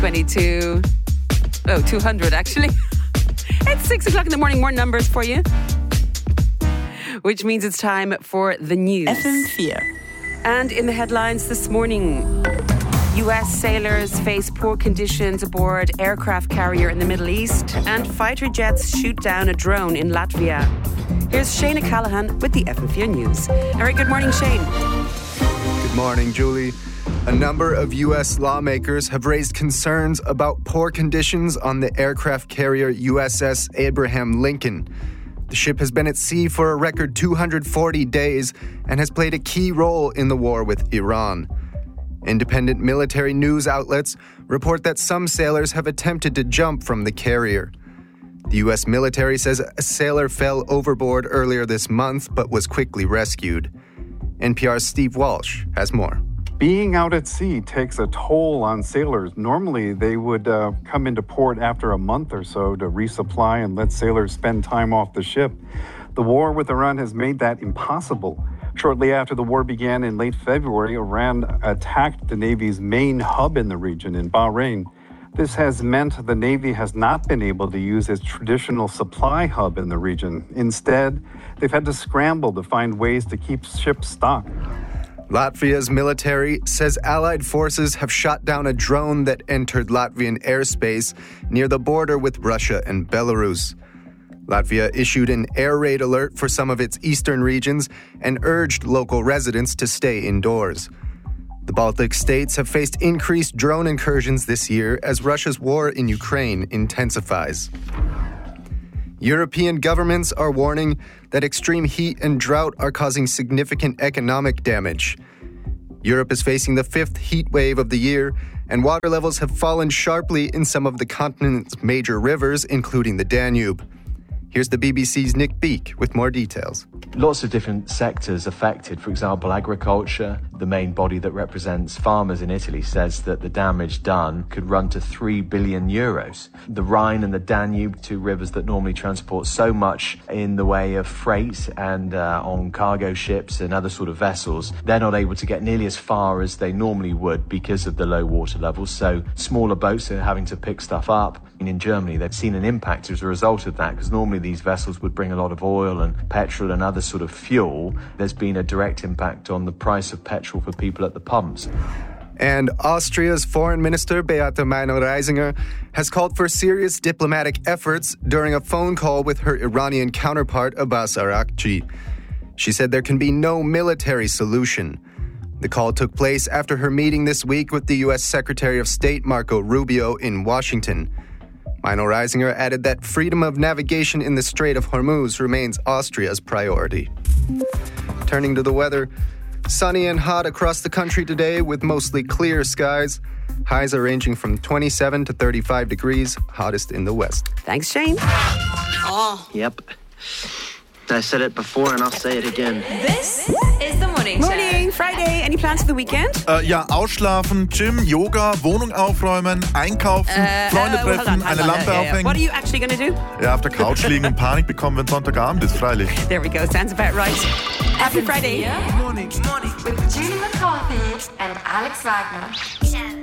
200 actually. It's 6 o'clock in the morning. More numbers for you. Which means it's time for the news. FM4. And in the headlines this morning, US sailors face poor conditions aboard aircraft carrier in the Middle East, and fighter jets shoot down a drone in Latvia. Here's Shane O'Callaghan with the FM4 News. All right, good morning, Shane. Good morning, Julie. A number of U.S. lawmakers have raised concerns about poor conditions on the aircraft carrier USS Abraham Lincoln. The ship has been at sea for a record 240 days and has played a key role in the war with Iran. Independent military news outlets report that some sailors have attempted to jump from the carrier. The U.S. military says a sailor fell overboard earlier this month but was quickly rescued. NPR's Steve Walsh has more. Being out at sea takes a toll on sailors. Normally, they would come into port after a month or so to resupply and let sailors spend time off the ship. The war with Iran has made that impossible. Shortly after the war began in late February, Iran attacked the Navy's main hub in the region in Bahrain. This has meant the Navy has not been able to use its traditional supply hub in the region. Instead, they've had to scramble to find ways to keep ships stocked. Latvia's military says Allied forces have shot down a drone that entered Latvian airspace near the border with Russia and Belarus. Latvia issued an air raid alert for some of its eastern regions and urged local residents to stay indoors. The Baltic states have faced increased drone incursions this year as Russia's war in Ukraine intensifies. European governments are warning that extreme heat and drought are causing significant economic damage. Europe is facing the fifth heat wave of the year, and water levels have fallen sharply in some of the continent's major rivers, including the Danube. Here's the BBC's Nick Beake with more details. Lots of different sectors affected. For example, agriculture, the main body that represents farmers in Italy, says that the damage done could run to 3 billion euros. The Rhine and the Danube, two rivers that normally transport so much in the way of freight and on cargo ships and other sort of vessels, they're not able to get nearly as far as they normally would because of the low water levels. So smaller boats are having to pick stuff up. And in Germany, they've seen an impact as a result of that, because normally these vessels would bring a lot of oil and petrol and other sort of fuel. There's been a direct impact on the price of petrol for people at the pumps. And Austria's Foreign Minister Beate Meiner-Reisinger has called for serious diplomatic efforts during a phone call with her Iranian counterpart Abbas Araghchi. She said there can be no military solution. The call took place after her meeting this week with the U.S. Secretary of State Marco Rubio in Washington. Meiner-Reisinger added that freedom of navigation in the Strait of Hormuz remains Austria's priority. Turning to the weather, sunny and hot across the country today with mostly clear skies. Highs are ranging from 27 to 35 degrees, hottest in the west. Thanks, Shane. Yep. I said it before and I'll say it again. This is the morning show. Morning, Friday. Any plans for the weekend? Ja, ausschlafen, Gym, Yoga, Wohnung aufräumen, einkaufen, Freunde treffen, eine Lampe aufhängen. What are you actually going to do? Ja, auf der Couch liegen und Panik bekommen, wenn Sonntagabend ist, freilich. There we go. Sounds about right. Happy Friday. Morning with Julie McCarthy and Alex Wagner.